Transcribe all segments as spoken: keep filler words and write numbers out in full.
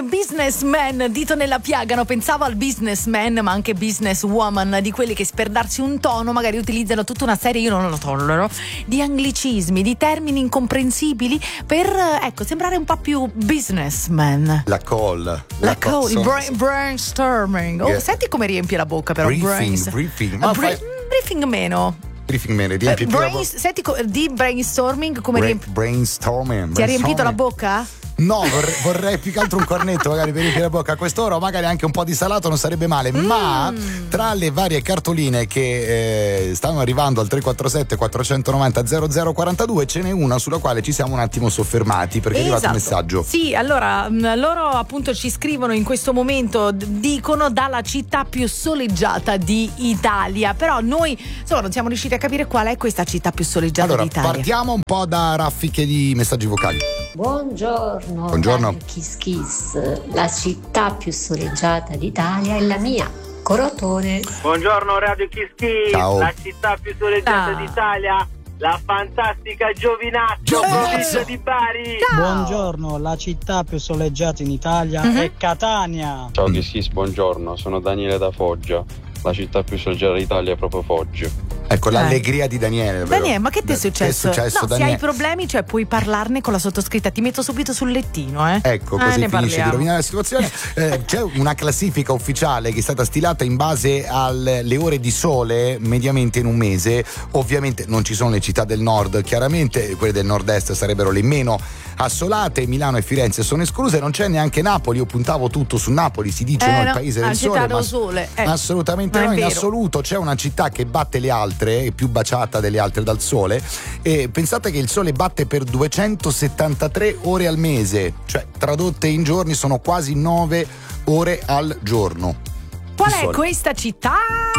anche businessman, dito nella piaga, no? Pensavo al businessman, ma anche businesswoman, di quelli che per darsi un tono magari utilizzano tutta una serie, io non lo tollero, di anglicismi, di termini incomprensibili per, ecco, sembrare un po' più businessman. La call. La, la call, call il brain, brainstorming. Oh, yeah. Senti come riempie la bocca però. Briefing, Brains. briefing. Uh, bri- briefing meno. Briefing meno, riempi uh, più brains, la bocca. Senti di brainstorming come Bra- riempi. Brainstorming. Ti ha riempito la bocca? No, vorrei, vorrei più che altro un cornetto magari per riempire la bocca a quest'ora, o magari anche un po' di salato non sarebbe male, mm. ma tra le varie cartoline che eh, stanno arrivando al tre quattro sette quattro nove zero zero zero quattro due ce n'è una sulla quale ci siamo un attimo soffermati perché esatto. è arrivato un messaggio. Sì, allora loro appunto ci scrivono in questo momento, dicono dalla città più soleggiata di Italia, però noi insomma non siamo riusciti a capire qual è questa città più soleggiata allora, d'Italia. Partiamo un po' da raffiche di messaggi vocali. Buongiorno. Buongiorno. Kiss Kiss. La città più soleggiata d'Italia è la mia, Corotone. Buongiorno Radio Kiss Kiss. Ciao. La città più soleggiata ah. d'Italia, la fantastica Giovinazzo, provincia di Bari. Ciao. Buongiorno, la città più soleggiata in Italia mm-hmm. è Catania. Ciao Kiss Kiss, buongiorno, sono Daniele da Foggia. La città più soleggiata d'Italia è proprio Foggia. Ecco, eh. l'allegria di Daniele. Vero? Daniele, ma che ti è successo? È successo no, Daniele? se hai problemi, cioè puoi parlarne con la sottoscritta. Ti metto subito sul lettino, eh. Ecco, eh, così finisce parliamo. di rovinare la situazione. Eh, c'è una classifica ufficiale che è stata stilata in base alle ore di sole mediamente in un mese. Ovviamente non ci sono le città del nord, chiaramente quelle del nord-est sarebbero le meno assolate. Milano e Firenze sono escluse, non c'è neanche Napoli. Io puntavo tutto su Napoli, si dice eh, no, no, il paese del sole, ma sole. Eh, assolutamente no, in assoluto. C'è una città che batte le altre, è più baciata delle altre dal sole, e pensate che il sole batte per duecentosettantatré ore al mese, cioè tradotte in giorni sono quasi nove ore al giorno. Qual è questa città?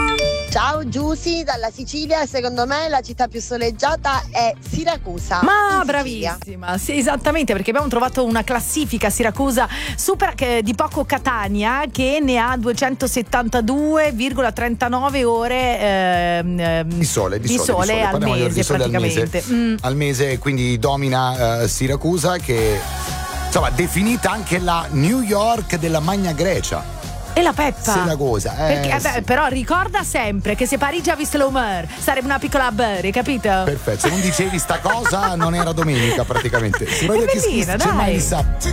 Ciao Giusy dalla Sicilia, secondo me la città più soleggiata è Siracusa. Ma bravissima, sì, esattamente, perché abbiamo trovato una classifica Siracusa super che, di poco Catania, che ne ha duecentosettantadue virgola trentanove ore eh, di sole, di di sole, sole, di sole. al mese di sole praticamente al mese, mm. al mese, quindi domina uh, Siracusa, che insomma definita anche la New York della Magna Grecia. E la Peppa Siracusa, eh, perché, sì. eh, però ricorda sempre che se Parigi avesse l'Omer sarebbe una piccola Bari, capito? Perfetto, se non dicevi sta cosa non era domenica praticamente. Su Radio Kiss Kiss c'è Miley Cyrus.